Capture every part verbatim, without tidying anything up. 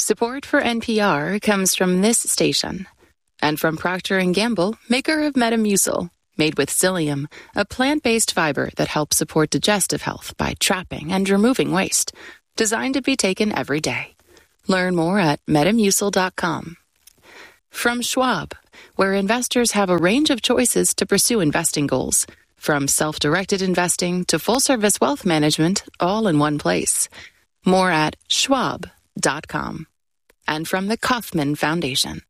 Support for N P R comes from this station and from Procter and Gamble, maker of Metamucil, made with psyllium, a plant-based fiber that helps support digestive health by trapping and removing waste, designed to be taken every day. Learn more at metamucil dot com. From Schwab, where investors have a range of choices to pursue investing goals, from self-directed investing to full-service wealth management, all in one place. More at schwab dot com. And from the Kauffman Foundation.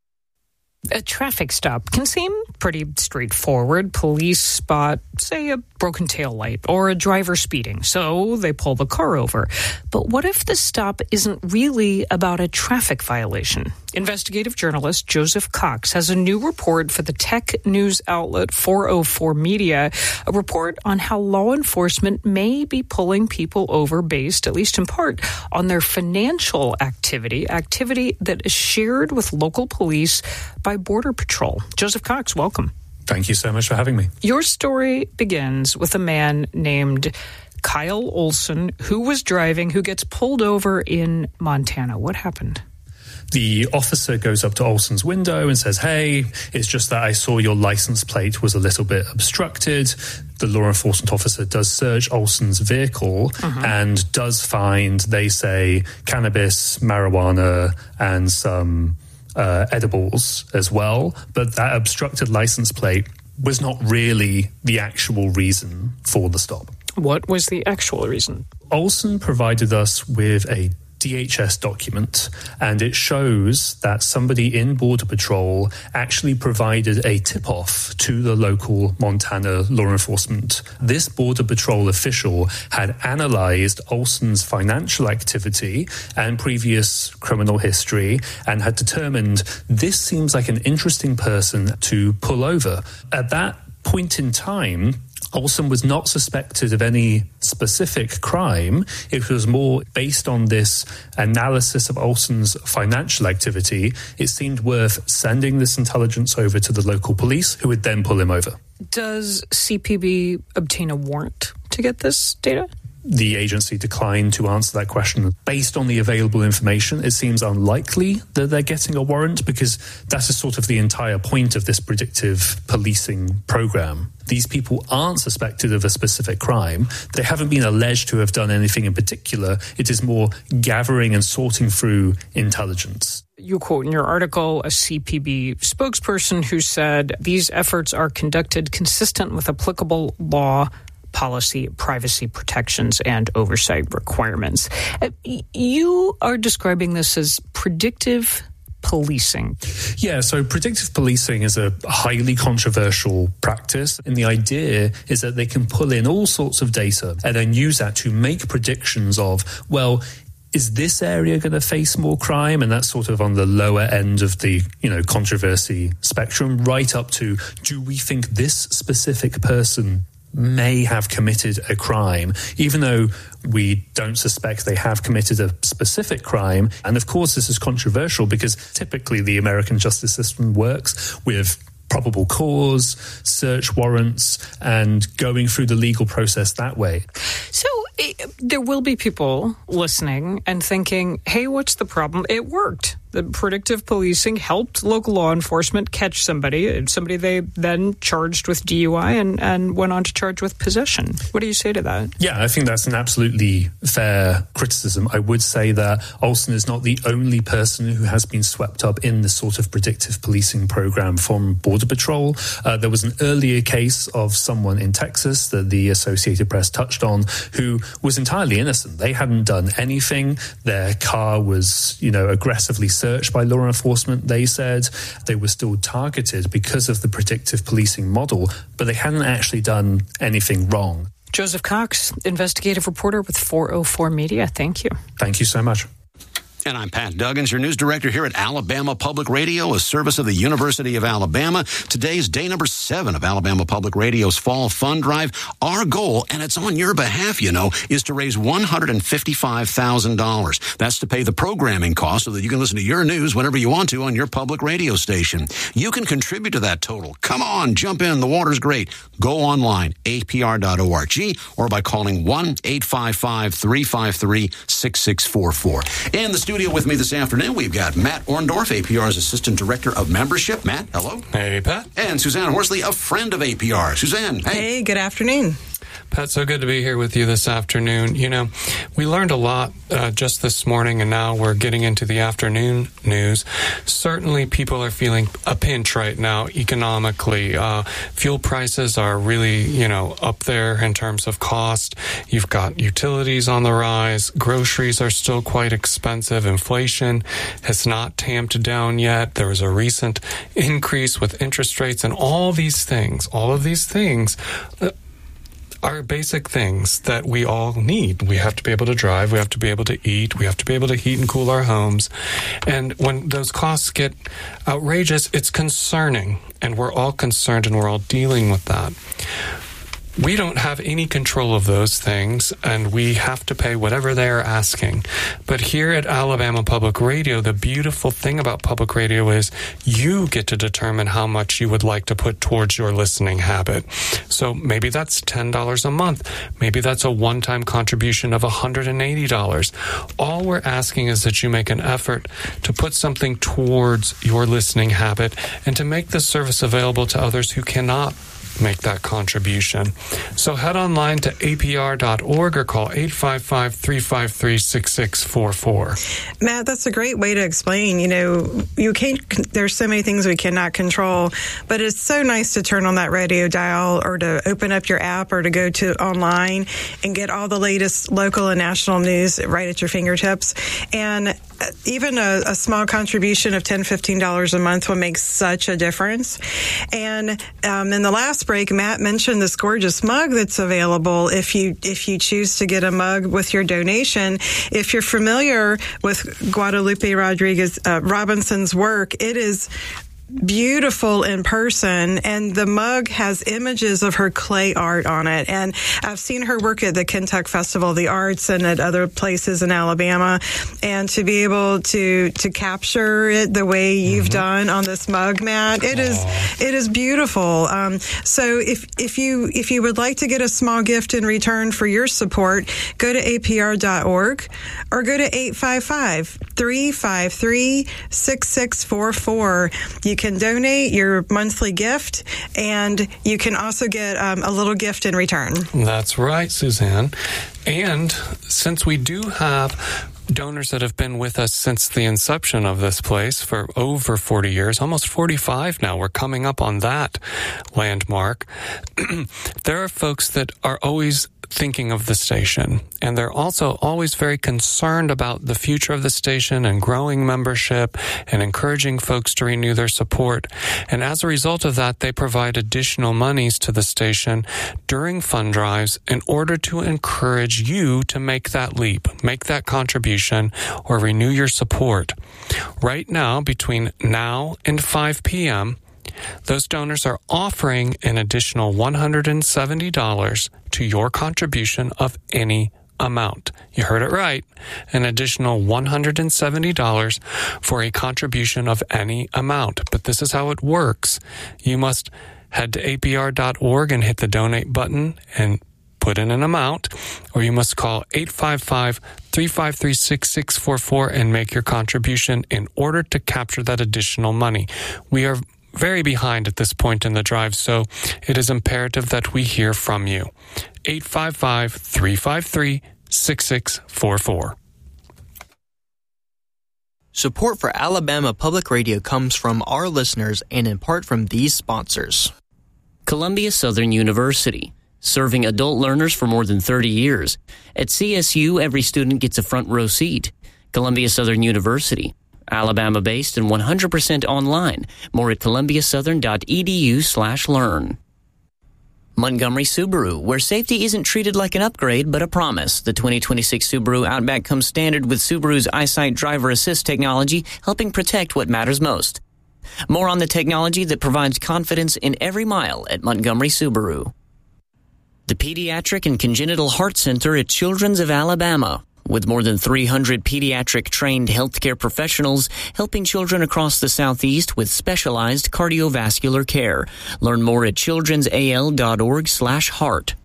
A traffic stop can seem pretty straightforward. Police spot, say, a broken taillight or a driver speeding, so they pull the car over. But what if the stop isn't really about a traffic violation? Investigative journalist Joseph Cox has a new report for the tech news outlet four oh four Media, a report on how law enforcement may be pulling people over based, at least in part, on their financial activity, activity that is shared with local police by Border Patrol. Joseph Cox, welcome. Thank you so much for having me. Your story begins with a man named Kyle Olson who was driving, who gets pulled over in Montana. What happened? The officer goes up to Olson's window and says, hey, it's just that I saw your license plate was a little bit obstructed. The law enforcement officer does search Olson's vehicle uh-huh. and does find, they say, cannabis, marijuana, and some uh, edibles as well. But that obstructed license plate was not really the actual reason for the stop. What was the actual reason? Olson provided us with a D H S document, and it shows that somebody in Border Patrol actually provided a tip-off to the local Montana law enforcement. This Border Patrol official had analyzed Olson's financial activity and previous criminal history and had determined this seems like an interesting person to pull over. At that point in time, Olson was not suspected of any specific crime. It was more based on this analysis of Olson's financial activity. It seemed worth sending this intelligence over to the local police, who would then pull him over. Does C P B obtain a warrant to get this data? The agency declined to answer that question. Based on the available information, it seems unlikely that they're getting a warrant because that is sort of the entire point of this predictive policing program. These people aren't suspected of a specific crime. They haven't been alleged to have done anything in particular. It is more gathering and sorting through intelligence. You quote in your article a C P B spokesperson who said these efforts are conducted consistent with applicable law, policy, privacy protections, and oversight requirements. You are describing this as predictive policing. Yeah, so predictive policing is a highly controversial practice, and the idea is that they can pull in all sorts of data and then use that to make predictions of, well, is this area going to face more crime? And that's sort of on the lower end of the, you know, controversy spectrum, right up to, do we think this specific person may have committed a crime, even though we don't suspect they have committed a specific crime. And of course, this is controversial because typically the American justice system works with probable cause, search warrants, and going through the legal process that way. So it, there will be people listening and thinking, hey, what's the problem? It worked. The predictive policing helped local law enforcement catch somebody, somebody they then charged with D U I and, and went on to charge with possession. What do you say to that? Yeah, I think that's an absolutely fair criticism. I would say that Olson is not the only person who has been swept up in this sort of predictive policing program from Border Patrol. Uh, there was an earlier case of someone in Texas that the Associated Press touched on who was entirely innocent. They hadn't done anything. Their car was, you know, aggressively searched by law enforcement. They said they were still targeted because of the predictive policing model, but they hadn't actually done anything wrong. Joseph Cox, investigative reporter with four oh four Media. Thank you. Thank you so much. And I'm Pat Duggins, your news director here at Alabama Public Radio, a service of the University of Alabama. Today's day number seven of Alabama Public Radio's Fall Fund Drive. Our goal, and it's on your behalf, you know, is to raise one hundred fifty-five thousand dollars. That's to pay the programming cost so that you can listen to your news whenever you want to on your public radio station. You can contribute to that total. Come on, jump in. The water's great. Go online, A P R dot org, or by calling one eight five five, three five three, six six four four. In the studio studio with me this afternoon, we've got Matt Orndorff, A P R's Assistant Director of Membership. Matt, hello. Hey, Pat. And Suzanne Horsley, a friend of A P R. Suzanne, hey. Hey, good afternoon. Pat, so good to be here with you this afternoon. You know, we learned a lot uh, just this morning, and now we're getting into the afternoon news. Certainly, people are feeling a pinch right now economically. Uh, fuel prices are really, you know, up there in terms of cost. You've got utilities on the rise. Groceries are still quite expensive. Inflation has not tamped down yet. There was a recent increase with interest rates, and all these things, all of these things... Uh, are basic things that we all need. We have to be able to drive. We have to be able to eat. We have to be able to heat and cool our homes. And when those costs get outrageous, it's concerning. And we're all concerned, and we're all dealing with that. We don't have any control of those things, and we have to pay whatever they are asking. But here at Alabama Public Radio, the beautiful thing about public radio is you get to determine how much you would like to put towards your listening habit. So maybe that's ten dollars a month. Maybe that's a one-time contribution of one hundred eighty dollars. All we're asking is that you make an effort to put something towards your listening habit and to make this service available to others who cannot make that contribution. So head online to A P R dot org or call eight five five, three five three, six six four four. Matt, that's a great way to explain. You know, you can't, there's so many things we cannot control, but it's so nice to turn on that radio dial or to open up your app or to go to online and get all the latest local and national news right at your fingertips. And even a, a small contribution of ten dollars, fifteen dollars a month will make such a difference. And um, in the last break, Matt mentioned this gorgeous mug that's available if you if you choose to get a mug with your donation. If you're familiar with Guadalupe Rodriguez uh, Robinson's work, it is beautiful in person, and the mug has images of her clay art on it. And I've seen her work at the Kentucky Festival of the Arts and at other places in Alabama, and to be able to to capture it the way you've mm-hmm. done on this mug, Matt, it Aww. is it is beautiful. Um, so if if you if you would like to get a small gift in return for your support, go to A P R dot org or go to eight five five, three five three, six six four four. You can donate your monthly gift, and you can also get um, a little gift in return. That's right, Suzanne. And since we do have donors that have been with us since the inception of this place for over forty years, almost forty-five now, we're coming up on that landmark, there are folks that are always thinking of the station, and they're also always very concerned about the future of the station and growing membership and encouraging folks to renew their support. And as a result of that, they provide additional monies to the station during fund drives in order to encourage you to make that leap, make that contribution, or renew your support. Right now, between now and five p.m., those donors are offering an additional one hundred seventy dollars to your contribution of any amount. You heard it right. An additional one hundred seventy dollars for a contribution of any amount. But this is how it works. You must head to A P R dot org and hit the donate button and put in an amount, or you must call eight five five, three five three, six six four four and make your contribution in order to capture that additional money. We are very behind at this point in the drive, so it is imperative that we hear from you. eight five five, three five three, six six four four. Support for Alabama Public Radio comes from our listeners and in part from these sponsors. Columbia Southern University, serving adult learners for more than thirty years. At C S U, every student gets a front row seat. Columbia Southern University, Alabama-based and one hundred percent online. More at columbia southern dot e d u slash learn. Montgomery Subaru, where safety isn't treated like an upgrade, but a promise. The twenty twenty-six Subaru Outback comes standard with Subaru's EyeSight driver assist technology, helping protect what matters most. More on the technology that provides confidence in every mile at Montgomery Subaru. The Pediatric and Congenital Heart Center at Children's of Alabama, with more than three hundred pediatric-trained healthcare professionals helping children across the Southeast with specialized cardiovascular care. Learn more at childrens a l dot org slash heart.